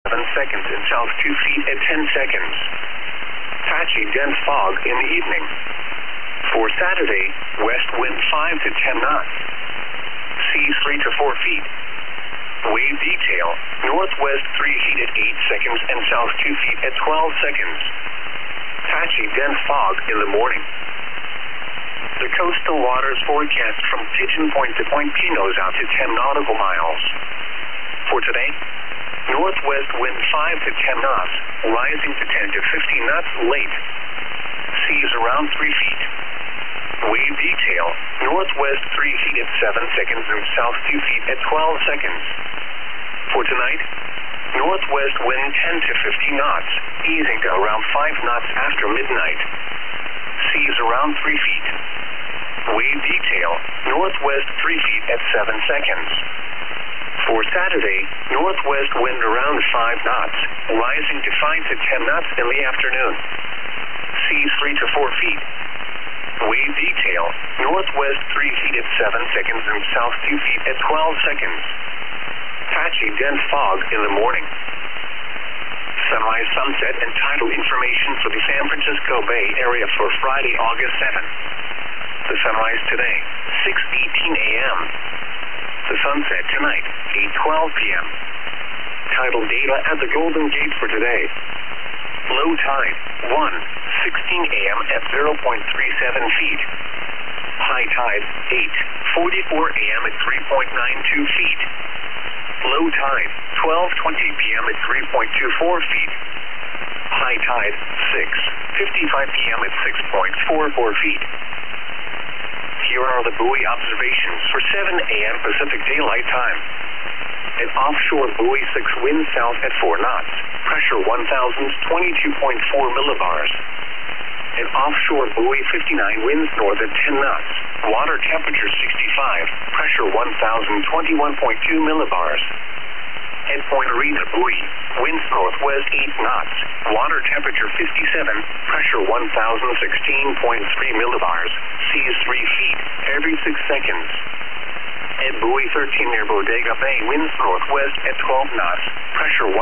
7 seconds and south 2 feet at 10 seconds. Patchy dense fog in the evening. For Saturday, west wind 5 to 10 knots. Seas 3 to 4 feet. Wave detail, northwest 3 feet at 8 seconds and south 2 feet at 12 seconds. Patchy dense fog in the morning. The coastal waters forecast from Pigeon Point to Point Pinos out to 10 nautical miles. For today, northwest wind 5 to 10 knots, rising to 10 to 15 knots late. Seas around 3 feet. Wave detail, northwest 3 feet at 7 seconds and south 2 feet at 12 seconds. For tonight, northwest wind 10 to 15 knots, easing to around 5 knots after midnight. Seas around 3 feet. Wave detail, northwest 3 feet at 7 seconds. For Saturday, northwest wind around 5 knots, rising to 5 to 10 knots in the afternoon. Seas 3 to 4 feet. Wave detail, northwest 3 feet at 7 seconds and south 2 feet at 12 seconds. Patchy dense fog in the morning. Sunrise, sunset, and tidal information for the San Francisco Bay Area for Friday, August 7th. The sunrise today, 6:18 a.m. The sunset tonight, 8:12 p.m. Tidal data at the Golden Gate for today. Low tide, 1:16 a.m. at 0.37 feet. High tide, 8:44 a.m. at 3.92 feet. Low tide, 12:20 p.m. at 3.24 feet. High tide, 6:55 p.m. at 6.44 feet. Here are the buoy observations for 7 a.m. Pacific Daylight Time. An offshore buoy 6 wind south at 4 knots. Pressure 1,022.4 millibars. An offshore buoy 59 winds north at 10 knots. Water temperature 65. Pressure 1,021.2 millibars. At Point Arena buoy, winds northwest 8 knots. Water temperature 57. Pressure 1,016.3 millibars. Seas 3 feet every 6 seconds. At buoy 13 near Bodega Bay, winds northwest at 12 knots. Pressure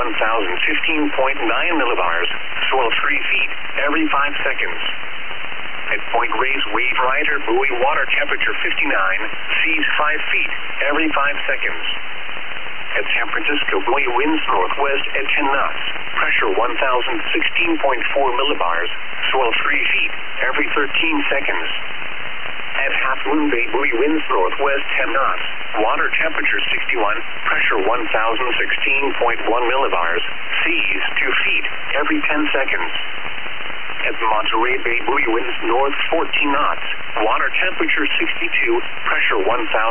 1,015.9 millibars. Swell 3 feet every 5 seconds. At Point Reyes Wave Rider buoy, water temperature 59. Seas 5 feet every 5 seconds. At San Francisco buoy, winds northwest at 10 knots. Pressure 1,016.4 millibars. Swell 3 feet every 13 seconds. At Half Moon Bay buoy, winds northwest 10 knots. Water temperature 61. Pressure 1,016.1 millibars. Seas 2 feet every 10 seconds. At Monterey Bay buoy, winds north 14 knots. Water temperature 62. Pressure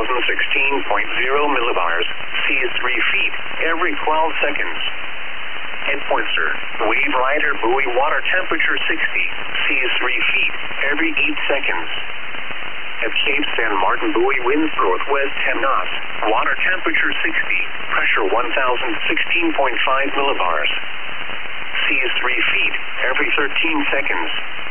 1,016.0 millibars. Seas 3 feet every 12 seconds. At Point Sur, Wave Rider buoy, water temperature 60. Seas 3 feet every 8 seconds. At Cape San Martin buoy, winds northwest 10 knots. Water temperature 60. Pressure 1,016.5 millibars. Seas 3 feet every 13 seconds.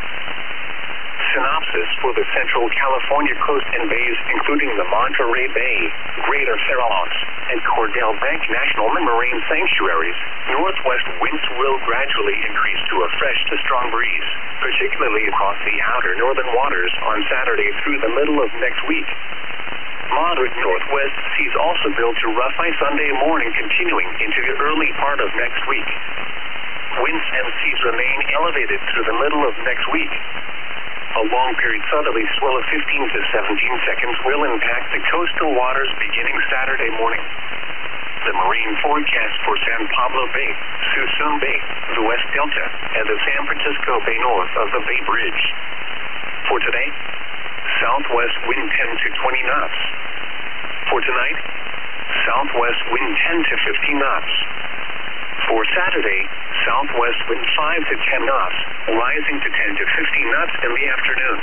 Synopsis for the Central California coast and bays, including the Monterey Bay, Greater Farallones, and Cordell Bank National Marine Sanctuaries. Northwest winds will gradually increase to a fresh to strong breeze, particularly across the outer northern waters on Saturday through the middle of next week. Moderate northwest seas also build to rough by Sunday morning, continuing into the early part of next week. Winds and seas remain elevated through the middle of next week. A long-period southerly swell of 15 to 17 seconds will impact the coastal waters beginning Saturday morning. The marine forecast for San Pablo Bay, Suisun Bay, the West Delta, and the San Francisco Bay north of the Bay Bridge. For today, southwest wind 10 to 20 knots. For tonight, southwest wind 10 to 15 knots. For Saturday, southwest wind 5 to 10 knots, rising to 10 to 15 knots in the afternoon.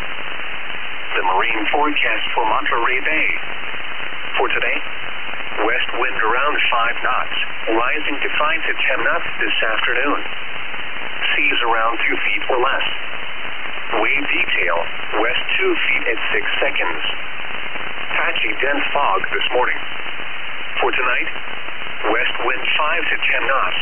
The marine forecast for Monterey Bay. For today, west wind around 5 knots, rising to 5 to 10 knots this afternoon. Seas around 2 feet or less. Wave detail, west 2 feet at 6 seconds. Patchy dense fog this morning. For tonight, west wind 5 to 10 knots,